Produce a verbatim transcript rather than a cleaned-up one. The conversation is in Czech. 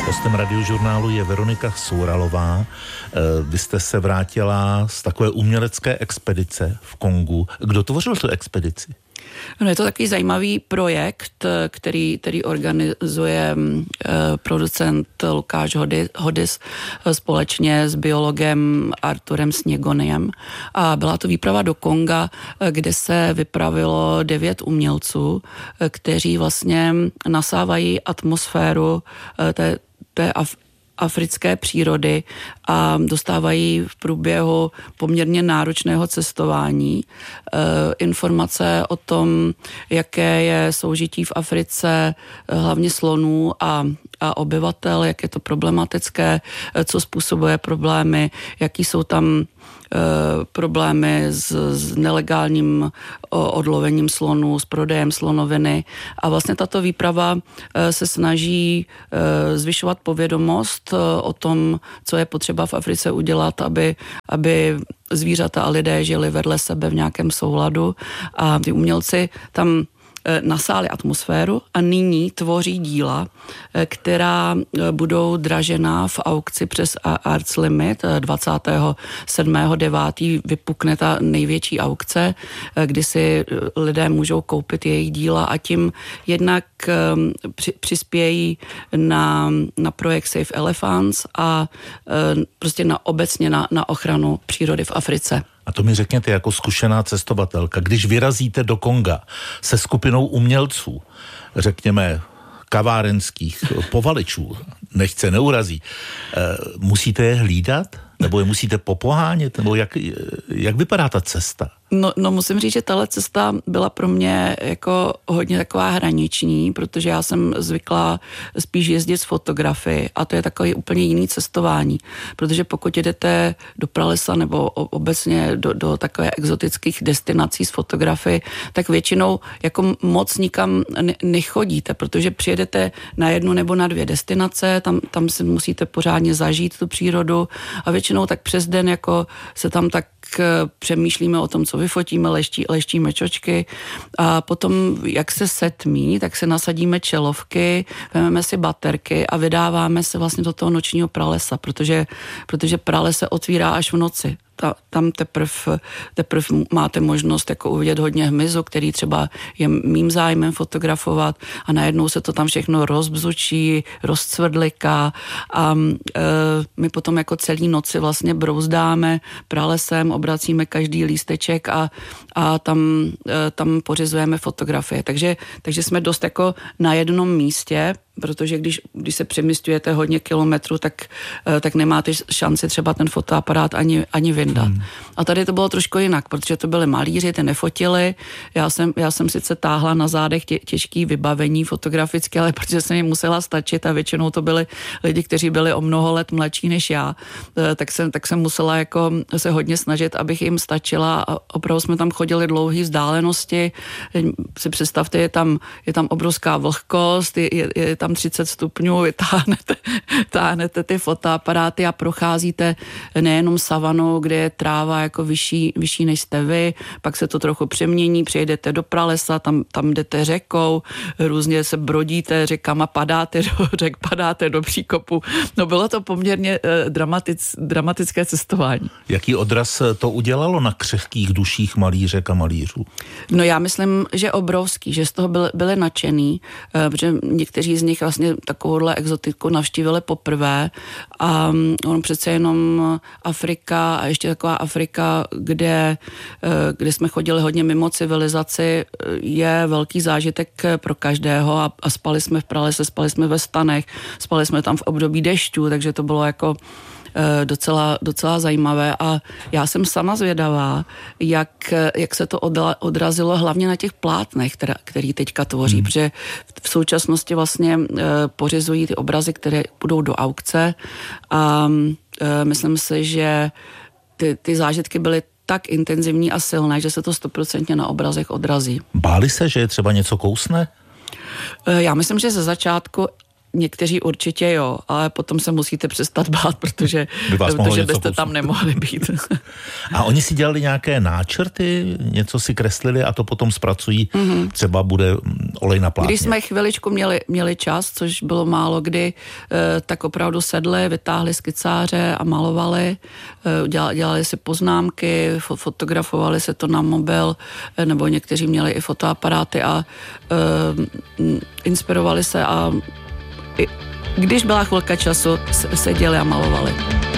Hostem Radiožurnálu je Veronika Souralová. Vy jste se vrátila z takové umělecké expedice v Kongu. Kdo tvořil tu expedici? No, je to takový zajímavý projekt, který, který organizuje uh, producent Lukáš Hodis, Hodis společně s biologem Arturem Sněgoniem. A byla to výprava do Konga, kde se vypravilo devět umělců, kteří vlastně nasávají atmosféru té, té af, africké přírody a dostávají v průběhu poměrně náročného cestování e, informace o tom, jaké je soužití v Africe, hlavně slonů a, a obyvatel, jak je to problematické, co způsobuje problémy, jaký jsou tam problémy s, s nelegálním odlovením slonů, s prodejem slonoviny. A vlastně tato výprava se snaží zvyšovat povědomost o tom, co je potřeba v Africe udělat, aby, aby zvířata a lidé žili vedle sebe v nějakém souladu. A ty umělci tam nasáli atmosféru a nyní tvoří díla, která budou dražená v aukci přes Arts Limit. dvacátého sedmého devátého vypukne ta největší aukce, kdy si lidé můžou koupit jejich díla a tím jednak při, přispějí na, na projekt Save Elephants a prostě na, obecně na, na ochranu přírody v Africe. A to mi řekněte jako zkušená cestovatelka, když vyrazíte do Konga se skupinou umělců, řekněme kavárenských povaličů, nechce neurazí, musíte je hlídat? Nebo je musíte popohánět? Nebo jak, jak vypadá ta cesta? No, no musím říct, že tahle cesta byla pro mě jako hodně taková hraniční, protože já jsem zvyklá spíš jezdit s fotografii a to je takový úplně jiný cestování, protože pokud jedete do pralesa nebo obecně do, do takové exotických destinací s fotografii, tak většinou jako moc nikam nechodíte, protože přijedete na jednu nebo na dvě destinace, tam, tam si musíte pořádně zažít tu přírodu a většinou tak přes den jako se tam tak přemýšlíme o tom, co vyfotíme, leští, leštíme čočky a potom, jak se setmí, tak se nasadíme čelovky, vezmeme si baterky a vydáváme se vlastně do toho nočního pralesa, protože, protože prales se otvírá až v noci. Ta, tam teprve teprv máte možnost jako uvidět hodně hmyzu, který třeba je mým zájmem fotografovat a najednou se to tam všechno rozbzučí, rozcvrdliká a e, my potom jako celý noci vlastně brouzdáme pralesem, obracíme každý lísteček a, a tam, e, tam pořizujeme fotografie. Takže, takže jsme dost jako na jednom místě, protože když, když se přemysťujete hodně kilometrů, tak, tak nemáte šanci třeba ten fotoaparát ani, ani vyndat. Hmm. A tady to bylo trošku jinak, protože to byli malíři, ty nefotili. Já jsem, já jsem sice táhla na zádech tě, těžký vybavení fotografické, ale protože jsem jim musela stačit a většinou to byli lidi, kteří byli o mnoho let mladší než já, tak jsem, tak jsem musela jako se hodně snažit, abych jim stačila a opravdu jsme tam chodili dlouhé vzdálenosti. Si představte, je tam, je tam obrovská vlhkost, je, je, je tam třicet stupňů, vy táhnete, táhnete ty fotoaparáty a procházíte nejenom savanou, kde je tráva jako vyšší, vyšší než jste vy, pak se to trochu přemění, přijedete do pralesa, tam, tam jdete řekou, různě se brodíte řekama, padáte do řek, padáte do příkopu. No bylo to poměrně eh, dramatic, dramatické cestování. Jaký odraz to udělalo na křehkých duších malířek a malířů? No já myslím, že obrovský, že z toho byli, byli nadšený, eh, protože někteří z nich vlastně takovouhle exotiku navštívili poprvé a on přece jenom Afrika a ještě taková Afrika, kde, kde jsme chodili hodně mimo civilizaci, je velký zážitek pro každého a, a spali jsme v pralese, spali jsme ve stanech, spali jsme tam v období dešťů, takže to bylo jako docela, docela zajímavé a já jsem sama zvědavá, jak, jak se to odrazilo hlavně na těch plátnech, která, který teďka tvoří, hmm. protože v současnosti vlastně pořizují ty obrazy, které budou do aukce a myslím si, že ty, ty zážitky byly tak intenzivní a silné, že se to stoprocentně na obrazech odrazí. Báli se, že je třeba něco kousne? Já myslím, že ze začátku někteří určitě jo, ale potom se musíte přestat bát, protože, protože byste poslouchat. Tam nemohli být. A oni si dělali nějaké náčrty, něco si kreslili a to potom zpracují, mm-hmm. třeba bude olej na plátně. Když jsme chviličku měli, měli čas, což bylo málo kdy, tak opravdu sedli, vytáhli skicáře a malovali, dělali, dělali si poznámky, fotografovali se to na mobil, nebo někteří měli i fotoaparáty a uh, inspirovali se a i, když byla chvilka času, seděli a malovali.